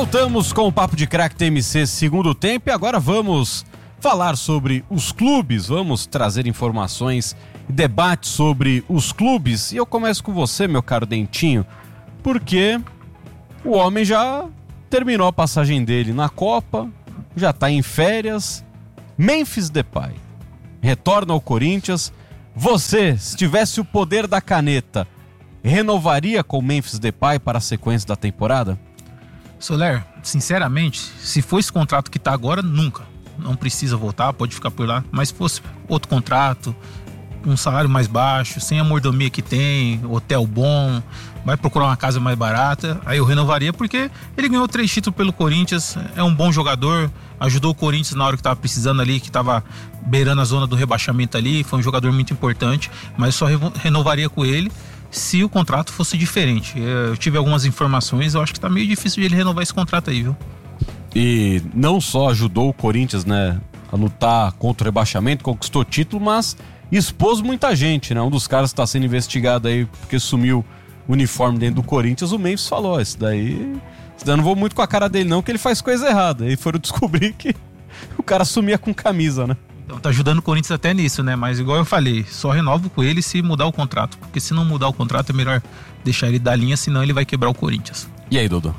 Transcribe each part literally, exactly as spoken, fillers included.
Voltamos com o Papo de Craque T M C segundo tempo e agora vamos falar sobre os clubes, vamos trazer informações e debates sobre os clubes. E eu começo com você, meu caro Dentinho, porque o homem já terminou a passagem dele na Copa, já está em férias. Memphis Depay retorna ao Corinthians. Você, se tivesse o poder da caneta, renovaria com o Memphis Depay para a sequência da temporada? Soler, sinceramente, se for esse contrato que tá agora, nunca. Não precisa voltar, pode ficar por lá. Mas se fosse outro contrato, um salário mais baixo, sem a mordomia que tem, hotel bom, vai procurar uma casa mais barata, aí eu renovaria, porque ele ganhou três títulos pelo Corinthians, é um bom jogador, ajudou o Corinthians na hora que tava precisando ali, que tava beirando a zona do rebaixamento ali, foi um jogador muito importante, mas eu só re- renovaria com ele se o contrato fosse diferente. Eu tive algumas informações, eu acho que tá meio difícil de ele renovar esse contrato aí, viu? E não só ajudou o Corinthians, né, a lutar contra o rebaixamento, conquistou título, mas expôs muita gente, né? Um dos caras que tá sendo investigado aí porque sumiu o uniforme dentro do Corinthians, o Memphis falou, esse daí, esse daí eu não vou muito com a cara dele não, que ele faz coisa errada. Aí foram descobrir que o cara sumia com camisa, né? Então tá ajudando o Corinthians até nisso, né? Mas igual eu falei, só renovo com ele se mudar o contrato. Porque se não mudar o contrato é melhor deixar ele da linha, senão ele vai quebrar o Corinthians. E aí, Dodô?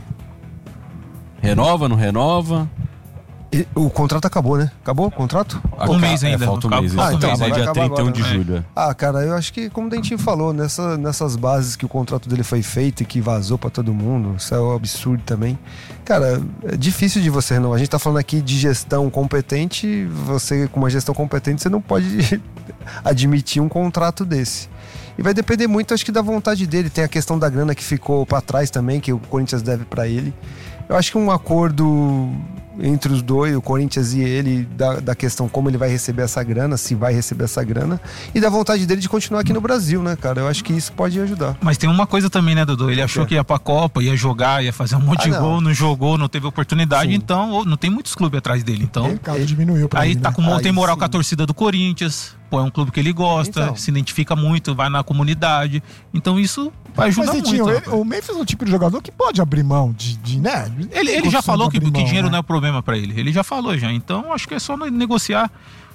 Renova, não renova? E, o contrato acabou, né? Acabou o contrato? Um mês ainda. É, falta um Acabou, mês. falta um Então, mês, é vai dia acabar trinta e um agora, de né? julho. É. Ah, cara, eu acho que, como o Dentinho falou, nessa, nessas bases que o contrato dele foi feito e que vazou pra todo mundo, isso é um absurdo também. Cara, é difícil de você renovar. A gente tá falando aqui de gestão competente, você com uma gestão competente, você não pode admitir um contrato desse. E vai depender muito, acho que, da vontade dele. Tem a questão da grana que ficou pra trás também, que o Corinthians deve pra ele. Eu acho que um acordo entre os dois, o Corinthians e ele, da, da questão como ele vai receber essa grana, se vai receber essa grana, e da vontade dele de continuar aqui no Brasil, né, cara? Eu acho que isso pode ajudar. Mas tem uma coisa também, né, Dudu? Ele achou É. que ia pra Copa, ia jogar, ia fazer um monte Ah, de não. gol, não jogou, não teve oportunidade, Sim. então não tem muitos clubes atrás dele. Então, O mercado diminuiu pra aí ele, tá né? com Aí tem moral sim. com a torcida do Corinthians, pô, é um clube que ele gosta, Então. se identifica muito, vai na comunidade. Então isso vai ajudar Mas, Dentinho, muito. ele- rapaz. o Memphis é um tipo de jogador que pode abrir mão de, de né? Ele, ele já falou que, que dinheiro não é é o problema pra ele. Ele já falou já. Então acho que é só negociar.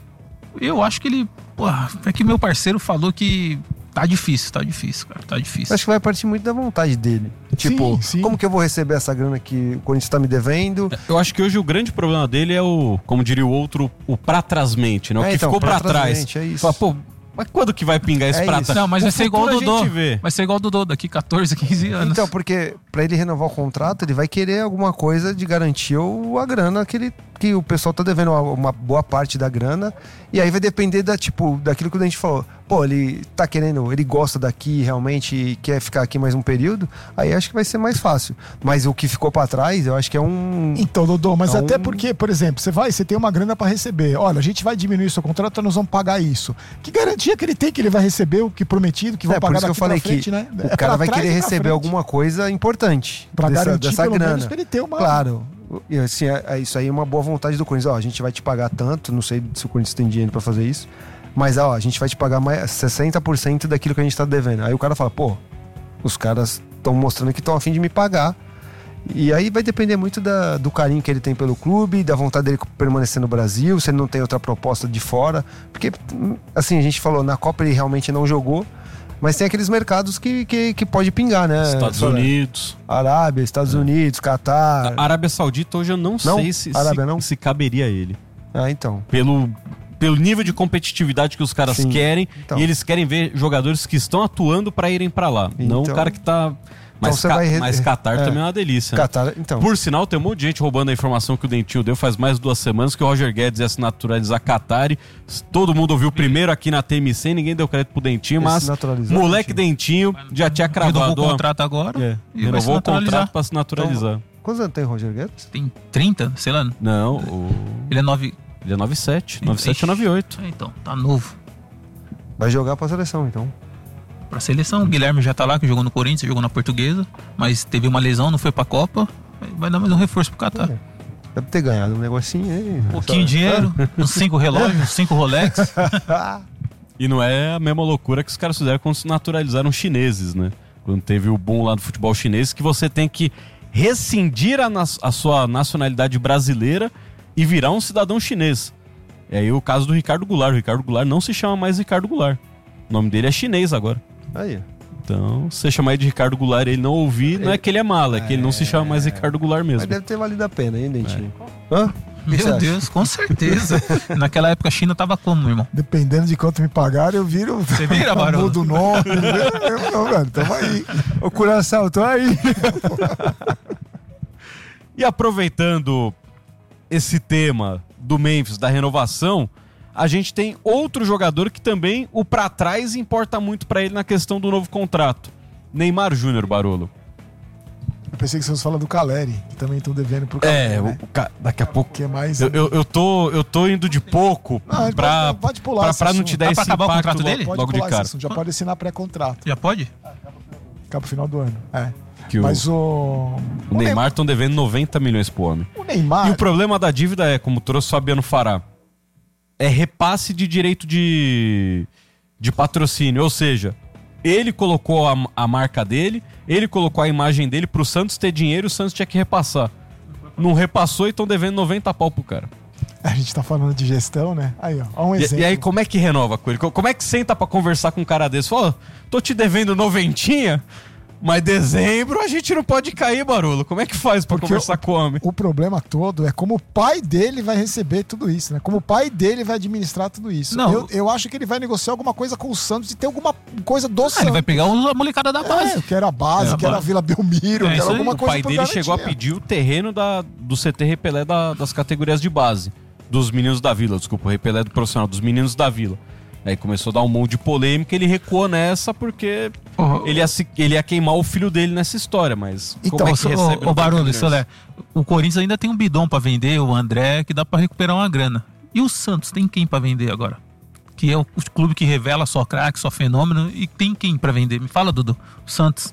Eu acho que ele. Pô, é que meu parceiro falou que tá difícil, tá difícil, cara. Tá difícil. Acho que vai partir muito da vontade dele. Tipo, Sim, sim. como que eu vou receber essa grana que o Corinthians tá me devendo? Eu acho que hoje o grande problema dele é o, como diria o outro, o pra trásmente, né? O É, que então, ficou pra pra trás. trásmente, é isso. Fala, pô, mas quando que vai pingar esse É pra isso. trás? Não, mas O vai ser igual o futuro a Dodô. gente vê. Vai ser igual o Dodô daqui catorze, quinze anos. Então, porque pra ele renovar o contrato, ele vai querer alguma coisa de garantir o, a grana que, ele, que o pessoal tá devendo uma, uma boa parte da grana. E aí vai depender da, tipo, daquilo que a gente falou. Pô, ele tá querendo, ele gosta daqui realmente e quer ficar aqui mais um período, aí acho que vai ser mais fácil. Mas o que ficou pra trás, eu acho que é um... Então, Dodô, mas Então- até porque, por exemplo, você vai, você tem uma grana pra receber. Olha, a gente vai diminuir seu contrato, nós vamos pagar isso. Que garantia que ele tem que ele vai receber o que prometido, que vão É, por pagar isso que eu daqui falei pra frente, que né? o É cara pra vai trás querer e pra receber frente. alguma coisa importante Pra dessa, garantir, dessa pelo grana. menos, pra ele ter uma... Claro. E, assim, é, é isso aí é uma boa vontade do Corinthians. Ó, a gente vai te pagar tanto, não sei se o Corinthians tem dinheiro pra fazer isso, mas ó, a gente vai te pagar mais sessenta por cento daquilo que a gente tá devendo. Aí o cara fala, pô, os caras estão mostrando que estão a fim de me pagar. E aí vai depender muito da, do carinho que ele tem pelo clube, da vontade dele permanecer no Brasil, se ele não tem outra proposta de fora. Porque, assim, a gente falou, na Copa ele realmente não jogou, mas tem aqueles mercados que, que, que pode pingar, né? Estados Soler? Unidos. Arábia, Estados Unidos, Catar. A Arábia Saudita hoje eu não, Não? sei se, Arábia se, não? se caberia a ele. Ah, então. Pelo, pelo nível de competitividade que os caras Sim. querem, Então. e eles querem ver jogadores que estão atuando pra irem pra lá. Não o Então. cara que tá... Mas, você ca... vai re- mas Qatar é. também é uma delícia. né? Catar, então. Por sinal, tem um monte de gente roubando a informação que o Dentinho deu faz mais de duas semanas que o Roger Guedes ia se naturalizar Qatar. Todo mundo ouviu primeiro aqui na T M C, ninguém deu crédito pro Dentinho, Ele mas se naturalizou, moleque Dentinho já tinha Renovou cravado. o ó, contrato agora É, e vai se renovou o naturalizar. contrato pra se naturalizar. Quantos anos tem o Roger Guedes? Tem trinta, sei lá. Não, o... Ele é nove. ele é nove sete. nove sete Ixi. ou nove oito. É, então, tá novo. Vai jogar pra seleção, então. Pra seleção, o Guilherme já tá lá, que jogou no Corinthians, jogou na Portuguesa, mas teve uma lesão, não foi pra Copa. Vai dar mais um reforço pro Qatar. É. Deve ter ganhado um negocinho aí. Um pouquinho de dinheiro, uns cinco relógios, uns cinco Rolex. E não é a mesma loucura que os caras fizeram quando se naturalizaram chineses, né? Quando teve o boom lá do futebol chinês, que você tem que rescindir a, nas- a sua nacionalidade brasileira e virar um cidadão chinês. É aí o caso do Ricardo Goulart. O Ricardo Goulart não se chama mais Ricardo Goulart. O nome dele é chinês agora. Aí. Então, se você chamar ele de Ricardo Goulart e ele não ouvir, não é que ele é malo, é que ele não se chama mais Ricardo Goulart mesmo. Mas deve ter valido a pena, hein, Dentinho? Hã? O que você Meu acha? Deus, com certeza. Naquela época a China tava como, meu irmão? Dependendo de quanto me pagarem, eu viro. Você vira, Barão? Mudo o nome. Eu não, velho. Tamo aí. Ô, Curaçao, tô aí. E aproveitando esse tema do Memphis, da renovação, a gente tem outro jogador que também o pra trás importa muito pra ele na questão do novo contrato. Neymar Júnior, Barolo. Eu pensei que vocês falam do Caleri, que também estão devendo pro Caleri. É, né? o, ca- daqui a pouco. Que é mais. Eu, eu, eu tô, eu tô indo de pouco Não, a gente pra, pode- pode pular pra, esse pra não assunto. te dar Dá pra esse acabar o impacto contrato logo, dele? Pode logo de pular esse cara. assunto, já pode assinar pré-contrato. Já pode? Ficar pro final do ano. É. Que o, Mas o. o Neymar estão devendo noventa milhões pro homem. O Neymar. E o problema da dívida é, como trouxe o Fabiano Fará, é repasse de direito de, de patrocínio. Ou seja, ele colocou a, a marca dele, ele colocou a imagem dele pro Santos ter dinheiro e o Santos tinha que repassar. Não repassou e estão devendo noventa pau pro cara. A gente tá falando de gestão, né? Aí, ó. Ó um E, exemplo. e aí, como é que renova com ele? Como é que senta pra conversar com um cara desse? Fala, ó, tô te devendo noventinha, mas dezembro a gente não pode cair, Barolo. Como é que faz pra Porque conversar o- com o homem? O problema todo é como o pai dele vai receber tudo isso, né? Como o pai dele vai administrar tudo isso. Não. Eu, eu acho que ele vai negociar alguma coisa com o Santos e ter alguma coisa do Ah, Santos. ele vai pegar a molecada da É, base. eu quero a base, É, a quero a base. Vila Belmiro, É eu isso quero aí. alguma O coisa pai pro dele garantia. chegou a pedir o terreno da, do C T Repelé da- das categorias de base. Dos meninos da Vila, desculpa, o Repelé do profissional, dos meninos da Vila. Aí começou a dar um monte de polêmica, ele recuou nessa porque Uhum. ele, ia se- ele ia queimar o filho dele nessa história, mas Então, como é que Ô, recebe ô, noventa Barolo, milhões? Solé, o Corinthians ainda tem um bidon pra vender, o André, que dá pra recuperar uma grana. E o Santos tem quem pra vender agora? Que é o, o clube que revela só craque, só fenômeno, e tem quem pra vender? Me fala, Dudu. O Santos.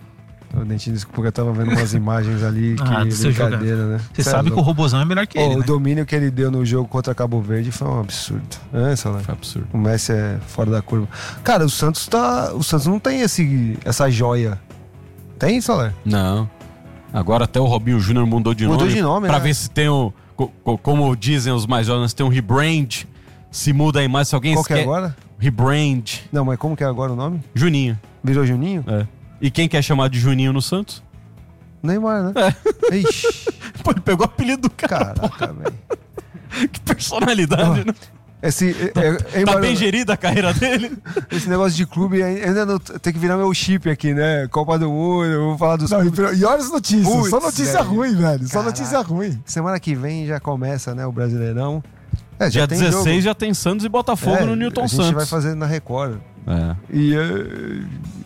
O Dentinho, desculpa, porque eu tava vendo umas imagens ali que Ah, do seu brincadeira, né? Você Cê é sabe que o louco. Robozão é melhor que Ô, ele, o né? domínio que ele deu no jogo contra Cabo Verde foi um absurdo. É, Solar? Foi absurdo. O Messi é fora da curva. Cara, o Santos tá. O Santos não tem esse, essa joia. Tem, Solar? Não. Agora até o Robinho Júnior mudou de Mudou nome. de nome, pra né? ver se tem o. co- co- Como dizem os mais jovens, tem um rebrand. Se muda a imagem, se alguém Qual que é esquece. agora? Rebrand. Não, mas como que é agora o nome? Juninho. Virou Juninho? É. E quem quer chamar de Juninho no Santos? Neymar, né? É. Ixi, Pô, ele pegou o apelido do cara. caraca, velho. Que personalidade, né? Esse, é, é, hein, Tá mano, bem gerida a carreira dele. esse negócio de clube ainda não, tem que virar meu chip aqui, né? Copa do Mundo, eu vou falar dos Não, e, clubes. e olha as notícias. Putz, só notícia velho. ruim, velho. Só Caraca. notícia ruim. Semana que vem já começa, né? O Brasileirão. É, Dia tem dezesseis jogo. já tem Santos e Botafogo É, no Newton a gente Santos. vai fazer na Record. É. E, eh,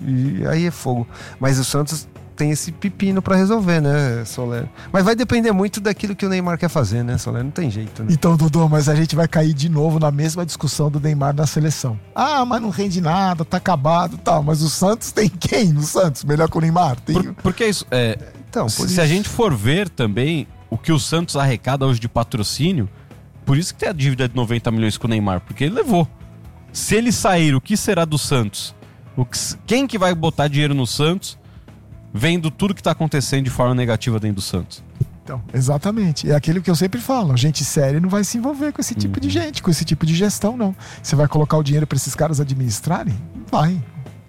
e aí é fogo. Mas o Santos tem esse pepino pra resolver, né, Soler? Mas vai depender muito daquilo que o Neymar quer fazer, né, Soler? Não tem jeito, né? Então, Dudu, mas a gente vai cair de novo na mesma discussão do Neymar na seleção. Ah, mas não rende nada, tá acabado e tal. Mas o Santos tem quem no Santos? Melhor que o Neymar? Tem... Por, porque é isso. É, Então, se, por se isso. a gente for ver também o que o Santos arrecada hoje de patrocínio, por isso que tem a dívida de noventa milhões com o Neymar, porque ele levou. Se ele sair, o que será do Santos? O que, quem que vai botar dinheiro no Santos, vendo tudo que tá acontecendo de forma negativa dentro do Santos? Então, exatamente. É aquilo que eu sempre falo. Gente séria não vai se envolver com esse tipo de gente, com esse tipo de gestão, não. Você vai colocar o dinheiro para esses caras administrarem? Vai.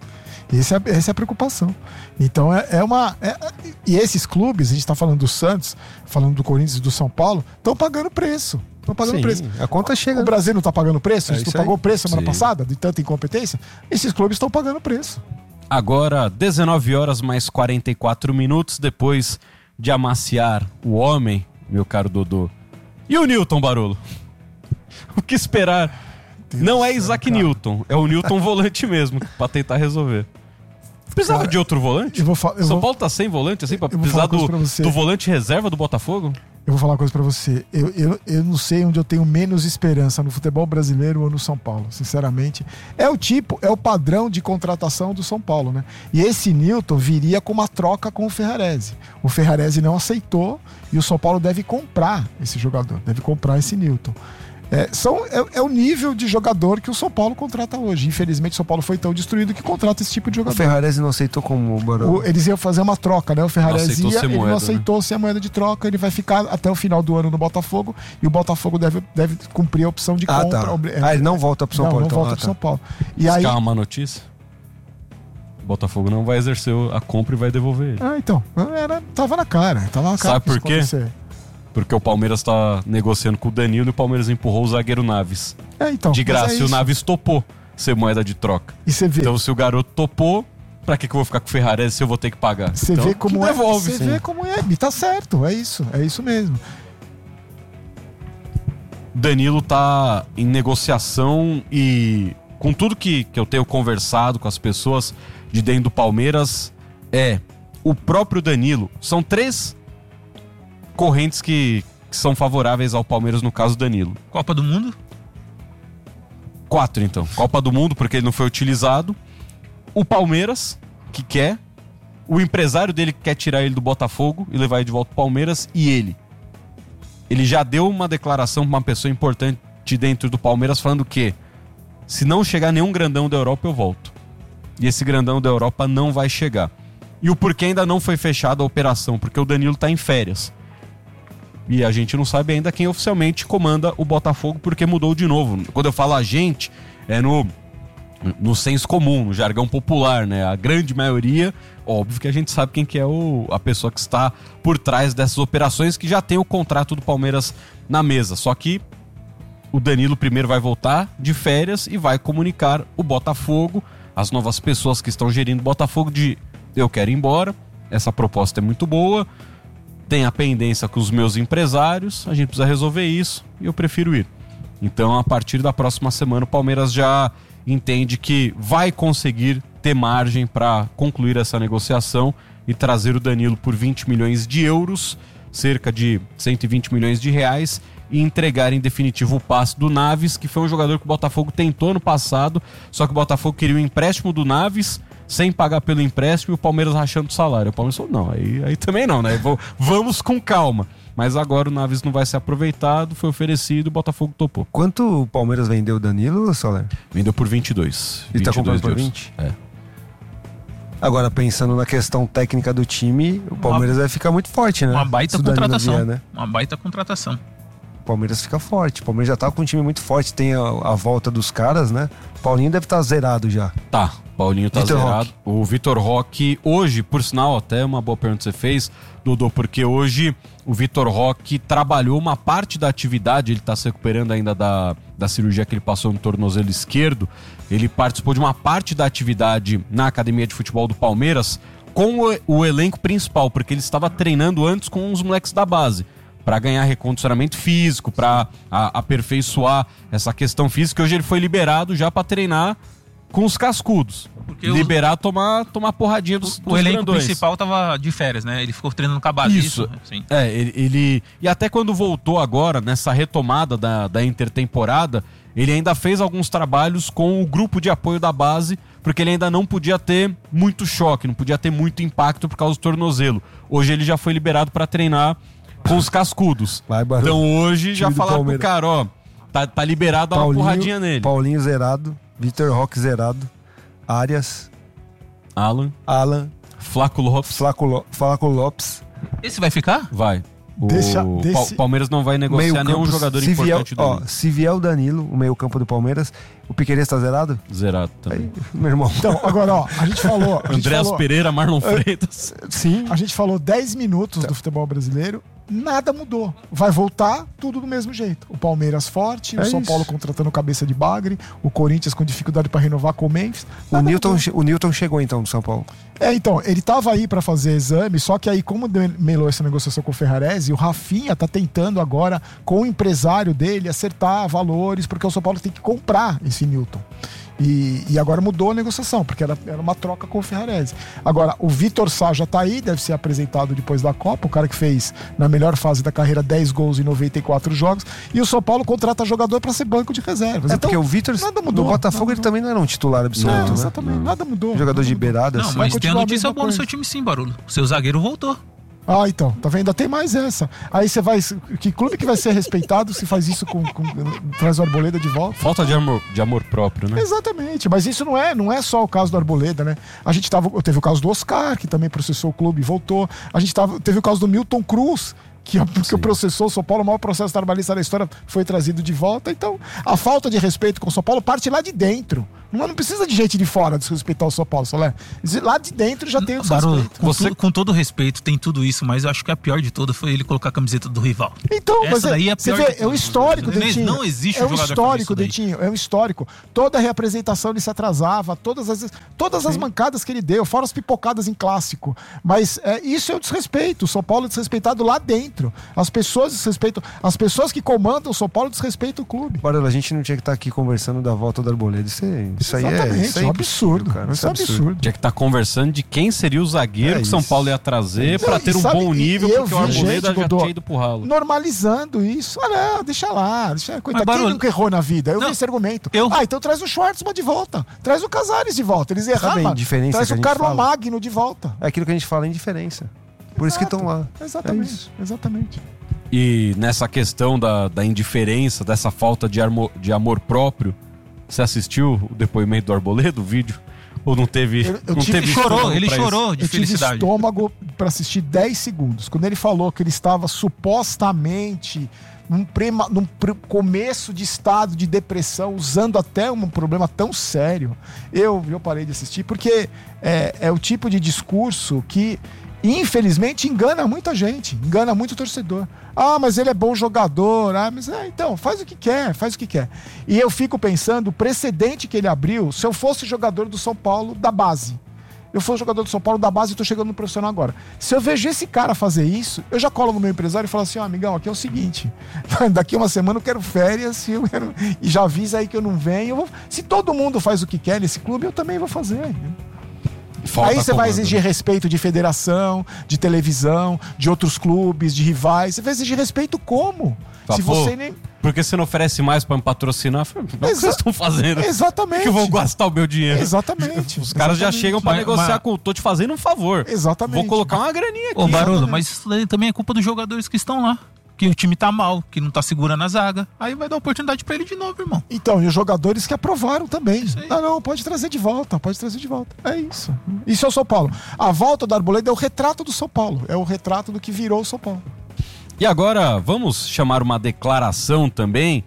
Esse é, essa é a preocupação. Então é, é uma. é- e esses clubes, a gente está falando do Santos, falando do Corinthians e do São Paulo, estão pagando preço. Estão pagando Sim, preço. a conta chega. O Brasil não está pagando preço? É A gente isso não pagou aí. preço semana Sim. passada, de tanta incompetência? Esses clubes estão pagando preço. Agora, dezenove horas mais quarenta e quatro minutos, depois de amaciar o homem, meu caro Dodô. E o Newton, Barolo? O que esperar? Deus Não do é céu, Isaac cara. Newton, é o Newton volante mesmo, pra tentar resolver. Precisava Cara, de outro volante? Eu vou, fa- eu São vou- Paulo tá sem volante, assim, pra eu vou precisar falar uma coisa do, pra você. do volante reserva do Botafogo? Eu vou falar uma coisa pra você. Eu, eu, eu não sei onde eu tenho menos esperança, no futebol brasileiro ou no São Paulo, sinceramente. É o tipo, é o padrão de contratação do São Paulo, né? E esse Newton viria com uma troca com o Ferrarese. O Ferrarese não aceitou e o São Paulo deve comprar esse jogador, deve comprar esse Newton. É, são, é, é o nível de jogador que o São Paulo contrata hoje. Infelizmente, o São Paulo foi tão destruído que contrata esse tipo de O jogador. Ferrarese não aceitou como o Barão. O- eles iam fazer uma troca, né? O Ferrarese aceitou ia, ser ele moeda, não aceitou ser a moeda de troca, ele vai ficar até o final do ano no Botafogo e o Botafogo deve, deve cumprir a opção de Ah, compra. tá. Obri- Ah, ele não volta pro São não, Paulo. não então. volta Ah, pro tá. São Paulo. E Se aí, cair uma notícia, o Botafogo não vai exercer a compra e vai devolver ele. ah, então, era, tava na cara, tava na cara. Sabe que isso por quê? acontecer. Porque o Palmeiras tá negociando com o Danilo e o Palmeiras empurrou o zagueiro Naves. É, então, De mas graça, é e o isso. Naves topou ser moeda de troca. E você vê, Então, se o garoto topou, pra que, que eu vou ficar com o Ferrarese se eu vou ter que pagar? você Então, vê como que é, devolve. você sim. vê como é, e tá certo, é isso, é isso mesmo. Danilo tá em negociação e com tudo que, que eu tenho conversado com as pessoas de dentro do Palmeiras, é o próprio Danilo. São três correntes que, que são favoráveis ao Palmeiras, no caso Danilo. Copa do Mundo? Quatro, então. Copa do Mundo, porque ele não foi utilizado. O Palmeiras, que quer. O empresário dele que quer tirar ele do Botafogo e levar ele de volta pro Palmeiras. E ele. Ele já deu uma declaração pra uma pessoa importante dentro do Palmeiras falando que se não chegar nenhum grandão da Europa, eu volto. E esse grandão da Europa não vai chegar. E o porquê ainda não foi fechada a operação? Porque o Danilo tá em férias. E a gente não sabe ainda quem oficialmente comanda o Botafogo, porque mudou de novo. Quando eu falo a gente, é no, no senso comum, no jargão popular, né? A grande maioria, óbvio que a gente sabe quem que é o, a pessoa que está por trás dessas operações, que já tem o contrato do Palmeiras na mesa. Só que o Danilo primeiro vai voltar de férias e vai comunicar o Botafogo, as novas pessoas que estão gerindo o Botafogo, de eu quero ir embora, essa proposta é muito boa, tem a pendência com os meus empresários, a gente precisa resolver isso e eu prefiro ir. Então, a partir da próxima semana, o Palmeiras já entende que vai conseguir ter margem para concluir essa negociação e trazer o Danilo por vinte milhões de euros, cerca de cento e vinte milhões de reais, e entregar em definitivo o passe do Naves, que foi um jogador que o Botafogo tentou no passado, só que o Botafogo queria o empréstimo do Naves sem pagar pelo empréstimo e o Palmeiras rachando o salário. O Palmeiras falou, não, aí, aí também não, né? Vamos com calma. Mas agora o Naves não vai ser aproveitado, foi oferecido, o Botafogo topou. Quanto o Palmeiras vendeu o Danilo, Soler? Vendeu por vinte e dois. Ele tá vinte e dois comprando por euros. vinte? É. Agora, pensando na questão técnica do time, o Palmeiras vai ficar muito forte, né? Uma baita Se o Danilo contratação. vier, né? Uma baita contratação. O Palmeiras fica forte. O Palmeiras já tá com um time muito forte. Tem a, a volta dos caras, né? O Paulinho deve estar zerado já. Tá, Paulinho tá Vitor zerado. Roque. O Vitor Roque, hoje, por sinal, até uma boa pergunta que você fez, Dodô, porque hoje o Vitor Roque trabalhou uma parte da atividade, ele tá se recuperando ainda da, da cirurgia que ele passou no tornozelo esquerdo. Ele participou de uma parte da atividade na academia de futebol do Palmeiras com o, o elenco principal, porque ele estava treinando antes com os moleques da base, para ganhar recondicionamento físico, para aperfeiçoar essa questão física. Hoje ele foi liberado já para treinar com os cascudos. Porque Liberar, o... tomar, tomar porradinha dos, O, dos o elenco grandões. principal tava de férias, né? Ele ficou treinando com a base. Isso. Isso. Sim. É, ele, ele... E até quando voltou agora, nessa retomada da, da intertemporada, ele ainda fez alguns trabalhos com o grupo de apoio da base, porque ele ainda não podia ter muito choque, não podia ter muito impacto por causa do tornozelo. Hoje ele já foi liberado para treinar com os cascudos. Vai, Barão. Então hoje já Time do falaram pro Palmeiras. cara, ó, tá, tá liberado, dá uma porradinha nele. Paulinho zerado. Vitor Roque zerado. Arias. Alan, Alan. Flaco Lopes, Flaco, Lo- Flaco Lopes. Esse vai ficar? vai. O Deixa- Pa- desse- Palmeiras não vai negociar Meio nenhum campo, jogador se vier, importante do ó, elenco. se vier o Danilo, o meio campo do Palmeiras, o Piquerez tá zerado? Zerado também. Aí, meu irmão. Então, agora, ó, a gente falou. A gente Andréas falou, Pereira, Marlon Freitas. Sim. a gente falou dez minutos do futebol brasileiro, nada mudou. Vai voltar tudo do mesmo jeito. O Palmeiras forte, É o São isso. Paulo contratando cabeça de bagre, o Corinthians com dificuldade para renovar com o Memphis. O Nada Newton, mudou. che- o Newton chegou então do São Paulo. É, então, ele tava aí pra fazer exame, só que aí, como melou essa negociação com o Ferrarese, o Rafinha tá tentando agora, com o empresário dele, acertar valores, porque o São Paulo tem que comprar esse Newton. E, e agora mudou a negociação, porque era, era uma troca com o Ferrarese. Agora, o Vitor Sá já tá aí, deve ser apresentado depois da Copa, o cara que fez, na melhor fase da carreira, dez gols em noventa e quatro jogos, e o São Paulo contrata jogador pra ser banco de reservas. É Então, porque o Vitor, nada mudou, no Botafogo, nada ele mudou. também não era um titular absoluto, Não, né? exatamente, nada mudou. Jogador nada de mudou. beirada, Não, assim. mas tem a continua a notícia mesma boa no coisa. seu time sim, Barulho. O seu zagueiro voltou. Ah, então, tá vendo? Ainda tem mais essa. Aí você vai. Que clube que vai ser respeitado se faz isso com. com traz o Arboleda de volta? Falta de amor, de amor próprio, né? Exatamente, mas isso não é, não é só o caso do Arboleda, né? A gente tava, teve o caso do Oscar, que também processou o clube e voltou. A gente tava, teve o caso do Milton Cruz, que, que processou o São Paulo, o maior processo trabalhista da história, foi trazido de volta. Então, a falta de respeito com o São Paulo parte lá de dentro. Não, não precisa de gente de fora desrespeitar o São Paulo, Solé. Lá de dentro já tem o Barolo, com, Você... tu, com todo respeito, tem tudo isso, mas eu acho que a pior de toda foi ele colocar a camiseta do rival. Então, Essa mas é, daí é a você pior vê, de é um histórico, não, Dentinho. Não existe é um um jogador histórico, daí. Dentinho. É um histórico. Toda a representação ele se atrasava, todas as, todas as mancadas que ele deu, fora as pipocadas em clássico. Mas é, isso é o desrespeito. O São Paulo é desrespeitado lá dentro. As pessoas desrespeitam. As pessoas que comandam o São Paulo desrespeitam o clube. Barolo, a gente não tinha que estar aqui conversando da volta do Arboleda. Isso, é, isso aí é, isso é um absurdo, cara. Isso é um absurdo. Tinha que estar conversando de quem seria o zagueiro É que São isso. Paulo ia trazer pra Não, ter e um sabe, bom e- nível, e eu porque o vi Arboleda gente, já Dodô, tinha ido pro ralo. Normalizando isso. Ah, não, deixa lá. Deixa, coitado, Barolo, quem nunca errou na vida? Eu não, vi esse argumento. eu- Ah, então traz o Schwartzman de volta. Traz o Casares de volta. Eles erraram. Sabe a mano. indiferença Traz que a o gente Carlos fala? Magno de volta. É aquilo que a gente fala, indiferença. Por isso que estão lá. É Exatamente. isso. Exatamente. E nessa questão da, da indiferença, dessa falta de, armo, de amor próprio, você assistiu o depoimento do Arboleda, o vídeo? Ou não teve. Eu- eu não tive- teve Ele chorou, estômago ele pra isso? chorou de Eu tive felicidade. estômago pra assistir dez segundos. Quando ele falou que ele estava supostamente num, prema, num pre- começo de estado de depressão, usando até um problema tão sério, eu, eu parei de assistir, porque é, é o tipo de discurso que, infelizmente, engana muita gente, engana muito o torcedor. Ah, mas ele é bom jogador. Ah, mas é, então, faz o que quer, faz o que quer. E eu fico pensando, o precedente que ele abriu, se eu fosse jogador do São Paulo da base, eu fosse jogador do São Paulo da base e tô chegando no profissional agora. Se eu vejo esse cara fazer isso, eu já colo no meu empresário e falo assim, ó, amigão, aqui é o seguinte, daqui uma semana eu quero férias, eu quero... e já avisa aí que eu não venho. Eu vou... Se todo mundo faz o que quer nesse clube, eu também vou fazer. Falta Aí você vai comando, exigir né? respeito de federação, de televisão, de outros clubes, de rivais. Você vai exigir respeito como? Tá, Se pô, você nem... Porque você não oferece mais pra me patrocinar? Eu falei, não, o que Exa- vocês estão fazendo? Exatamente. Que eu vou gastar o meu dinheiro. Exatamente. Os caras já Exatamente. chegam pra Mas- negociar mas- com. Tô te fazendo um favor. Exatamente. Vou colocar uma graninha aqui. Ô, Barolo, mas isso daí também é culpa dos jogadores que estão lá. Que o time tá mal, que não tá segurando a zaga. Aí vai dar oportunidade pra ele de novo, irmão. Então, e os jogadores que aprovaram também. Isso aí. Não, não, pode trazer de volta, pode trazer de volta. É isso. Isso é o São Paulo. A volta do Arboleda é o retrato do São Paulo. É o retrato do que virou o São Paulo. E agora vamos chamar uma declaração também,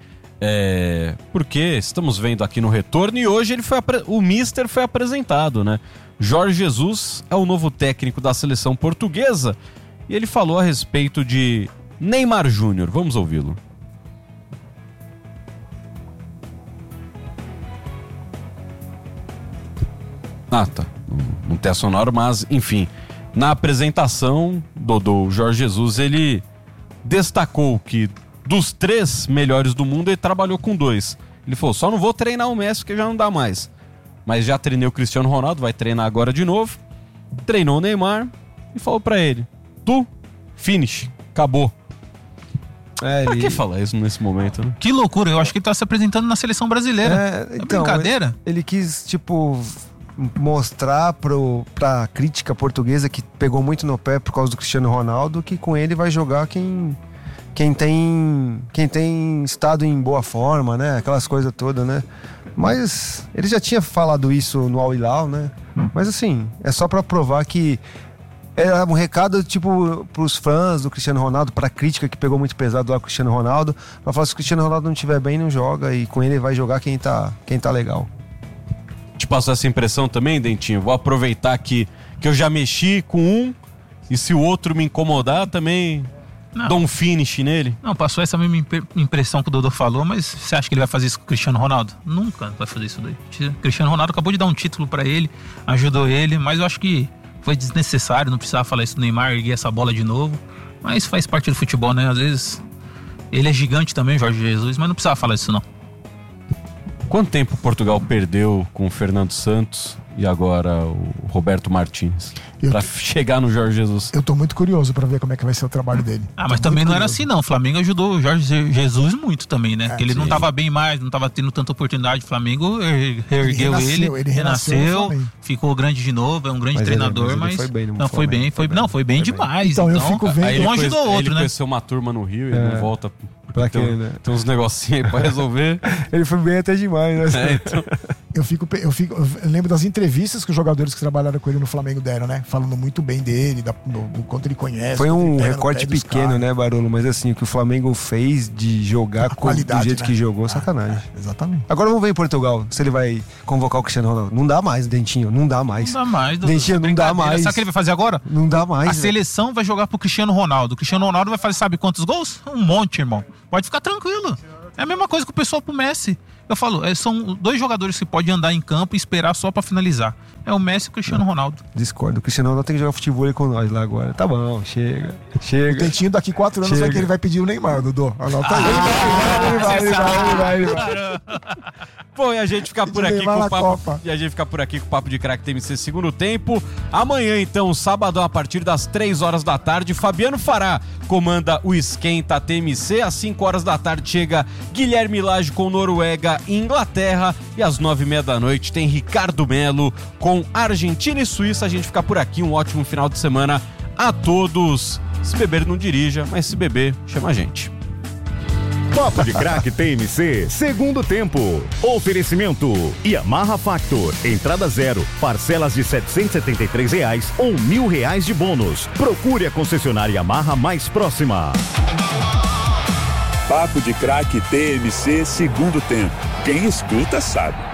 é, porque estamos vendo aqui no retorno e hoje ele foi apre- o Mister foi apresentado, né? Jorge Jesus é o novo técnico da seleção portuguesa e ele falou a respeito de Neymar Júnior. Vamos ouvi-lo. Ah, tá. Não tem a sonora, mas enfim. Na apresentação do, do Jorge Jesus, ele destacou que dos três melhores do mundo, ele trabalhou com dois. Ele falou, só não vou treinar o Messi porque já não dá mais. Mas já treinei o Cristiano Ronaldo, vai treinar agora de novo. Treinou o Neymar e falou pra ele, tu, finish, acabou. É, Pra ele- que falar isso nesse momento, né? Que loucura, eu acho que ele tá se apresentando na seleção brasileira. É, É, então, brincadeira? Ele quis, tipo, mostrar pro, pra crítica portuguesa que pegou muito no pé por causa do Cristiano Ronaldo que com ele vai jogar quem, quem, tem, quem tem estado em boa forma, né? Aquelas coisas todas, né? Mas ele já tinha falado isso no Al Hilal, né? Mas assim, é só pra provar que era um recado, tipo, pros fãs do Cristiano Ronaldo, pra crítica que pegou muito pesado lá com o Cristiano Ronaldo, pra falar se o Cristiano Ronaldo não estiver bem, não joga, e com ele vai jogar quem tá, quem tá legal. Te passou essa impressão também, Dentinho? Vou aproveitar que, que eu já mexi com um e se o outro me incomodar, também Não. dou um finish nele. Não, passou essa mesma imp- impressão que o Dodô falou, mas você acha que ele vai fazer isso com o Cristiano Ronaldo? Nunca vai fazer isso daí. O Cristiano Ronaldo acabou de dar um título pra ele, ajudou ele, mas eu acho que foi desnecessário, não precisava falar isso do Neymar, erguer essa bola de novo. Mas faz parte do futebol, né? Às vezes ele é gigante também, Jorge Jesus, mas não precisava falar isso não. Quanto tempo Portugal perdeu com o Fernando Santos e agora o Roberto Martins para chegar no Jorge Jesus? Eu tô muito curioso para ver como é que vai ser o trabalho dele. Ah, mas tô também não curioso. Era assim não, o Flamengo ajudou o Jorge Jesus muito também, né? É, porque ele sim. não tava bem mais, não tava tendo tanta oportunidade, o Flamengo reergueu ele, ele, ele renasceu, renasceu ficou grande de novo, é um grande mas treinador, ele, mas, mas foi bem, não, não foi bem, foi, foi não, foi bem foi demais. Bem. Então, então eu fico vendo, aí ele um ajudou o outro, ele né? Ele conheceu uma turma no Rio e é. não volta. Pra quê, tem, né? Tem uns negocinhos aí pra resolver. Ele foi bem até demais, né? É, então... eu, fico, eu, fico, eu lembro das entrevistas que os jogadores que trabalharam com ele no Flamengo deram, né? Falando muito bem dele, da, do, do quanto ele conhece. Foi um recorte pequeno, né, Barolo? Mas assim, o que o Flamengo fez de jogar com, do jeito né? que jogou, sacanagem. Ah, é, exatamente. Agora vamos ver em Portugal, se ele vai convocar o Cristiano Ronaldo. Não dá mais, Dentinho, não dá mais. Não dá mais. Dentinho, não dá mais. Sabe o que ele vai fazer agora? Não dá mais. A né? seleção vai jogar pro Cristiano Ronaldo. O Cristiano Ronaldo vai fazer, sabe quantos gols? Um monte, irmão. Pode ficar tranquilo. É a mesma coisa que o pessoal pro Messi. Eu falo, é, são dois jogadores que podem andar em campo e esperar só pra finalizar. É o Messi e o Cristiano Ronaldo. Discordo. O Cristiano Ronaldo tem que jogar futebol com nós lá agora. Tá bom, chega. Chega. O Dentinho daqui quatro anos chega. vai que ele vai pedir o Neymar, Dodô. Anota aí. Ele vai, ele vai, ele vai. Bom, e a gente fica por aqui com o papo. E a gente fica por aqui com o Papo de Craque T M C segundo tempo. Amanhã, então, sábado, a partir das três horas da tarde, Fabiano Fará comanda o Esquenta T M C. Às cinco horas da tarde chega Guilherme Lage com Noruega e Inglaterra. E às nove e meia da noite tem Ricardo Melo com Argentina e Suíça. A gente fica por aqui. Um ótimo final de semana a todos. Se beber, não dirija, mas se beber, chama a gente. Papo de Craque T M C, segundo tempo. Oferecimento Yamaha Factor, entrada zero, parcelas de setecentos e setenta e três reais ou mil reais de bônus. Procure a concessionária Yamaha mais próxima. Papo de Craque T M C, segundo tempo. Quem escuta sabe.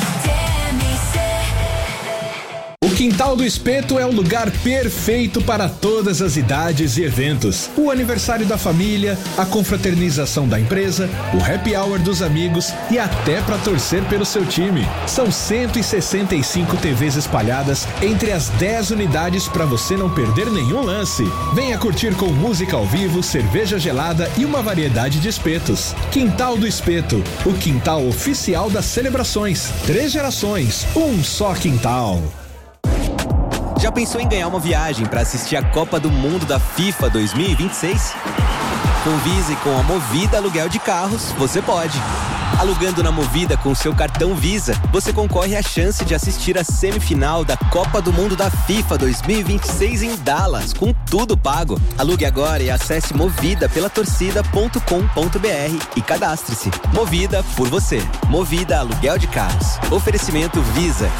O Quintal do Espeto é o lugar perfeito para todas as idades e eventos. O aniversário da família, a confraternização da empresa, o happy hour dos amigos e até para torcer pelo seu time. São cento e sessenta e cinco T Vs espalhadas entre as dez unidades para você não perder nenhum lance. Venha curtir com música ao vivo, cerveja gelada e uma variedade de espetos. Quintal do Espeto, o quintal oficial das celebrações. Três gerações, um só quintal. Já pensou em ganhar uma viagem para assistir a Copa do Mundo da FIFA dois mil e vinte e seis? Com Visa e com a Movida Aluguel de Carros, você pode. Alugando na Movida com o seu cartão Visa, você concorre à chance de assistir a semifinal da Copa do Mundo da FIFA dois mil e vinte e seis em Dallas, com tudo pago. Alugue agora e acesse movida pela torcida ponto com ponto b r e cadastre-se. Movida por você. Movida Aluguel de Carros. Oferecimento Visa.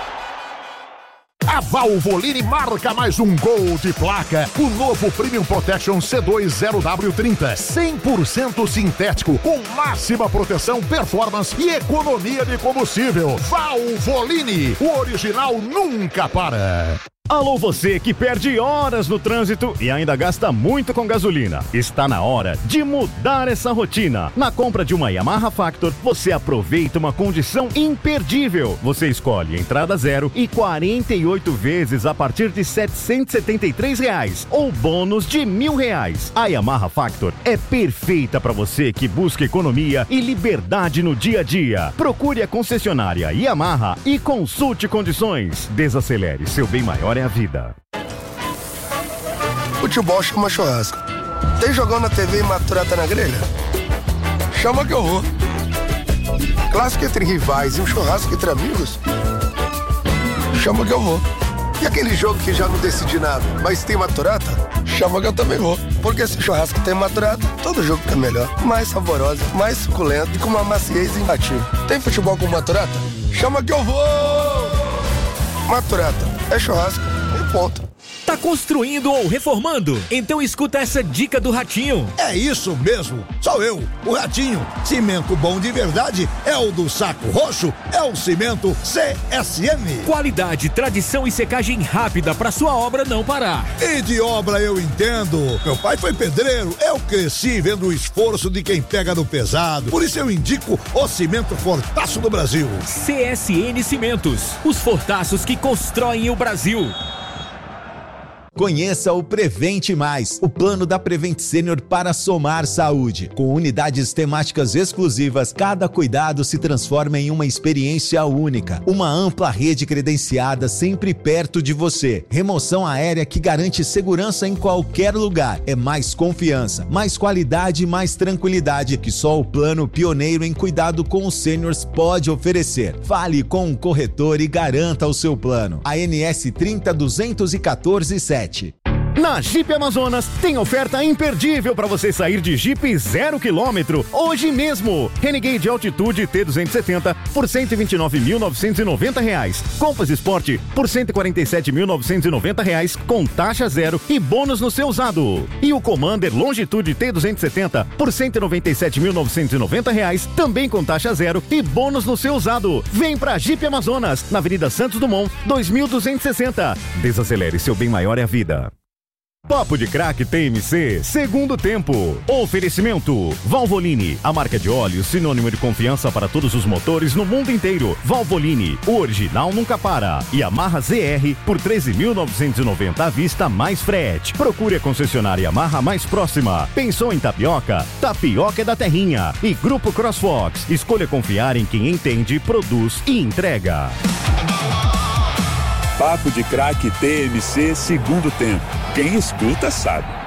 A Valvoline marca mais um gol de placa. O novo Premium Protection C dois zero W trinta. cem por cento sintético, com máxima proteção, performance e economia de combustível. Valvoline, o original nunca para. Alô, você que perde horas no trânsito e ainda gasta muito com gasolina. Está na hora de mudar essa rotina. Na compra de uma Yamaha Factor, você aproveita uma condição imperdível. Você escolhe entrada zero e quarenta e oito vezes a partir de setecentos e setenta e três reais ou bônus de mil reais. A Yamaha Factor é perfeita para você que busca economia e liberdade no dia a dia. Procure a concessionária Yamaha e consulte condições. Desacelere, seu bem maior é a vida. Futebol chama churrasco. Tem jogão na T V e maturata na grelha? Chama que eu vou. Clássico entre rivais e um churrasco entre amigos? Chama que eu vou. E aquele jogo que já não decidi nada, mas tem maturata? Chama que eu também vou. Porque se o churrasco tem maturata, todo jogo fica melhor. Mais saborosa, mais suculento e com uma maciez imbatível. Tem futebol com maturata? Chama que eu vou! Maturata. É churrasco e ponto. Tá construindo ou reformando? Então escuta essa dica do Ratinho. É isso mesmo, sou eu, o Ratinho. Cimento bom de verdade é o do Saco Roxo, é o cimento C S M. Qualidade, tradição e secagem rápida pra sua obra não parar. E de obra eu entendo. Meu pai foi pedreiro, eu cresci vendo o esforço de quem pega no pesado. Por isso eu indico o cimento Fortaço do Brasil. C S N Cimentos, os fortaços que constroem o Brasil. Conheça o Prevente Mais, o plano da Prevent Senior para somar saúde. Com unidades temáticas exclusivas, cada cuidado se transforma em uma experiência única. Uma ampla rede credenciada sempre perto de você. Remoção aérea que garante segurança em qualquer lugar. É mais confiança, mais qualidade e mais tranquilidade que só o plano pioneiro em cuidado com os seniors pode oferecer. Fale com um corretor e garanta o seu plano. A N S trinta duzentos e quatorze sete. Na Jeep Amazonas tem oferta imperdível para você sair de Jeep zero quilômetro hoje mesmo. Renegade Altitude T duzentos e setenta por cento e vinte e nove mil novecentos e noventa reais. Compass Sport por cento e quarenta e sete mil novecentos e noventa reais com taxa zero e bônus no seu usado. E o Commander Longitude T duzentos e setenta por cento e noventa e sete mil novecentos e noventa reais também com taxa zero e bônus no seu usado. Vem pra Jeep Amazonas, na Avenida Santos Dumont, dois mil duzentos e sessenta. Desacelere, seu bem maior é a vida. Papo de Crack T M C, segundo tempo. Oferecimento Valvoline, a marca de óleo sinônimo de confiança para todos os motores no mundo inteiro. Valvoline, o original nunca para. E Yamaha Z R por treze mil novecentos e noventa à vista mais frete. Procure a concessionária Yamaha mais próxima. Pensou em tapioca? Tapioca é da terrinha. E Grupo CrossFox, escolha confiar em quem entende, produz e entrega. Papo de Crack T M C, segundo tempo. Quem escuta sabe.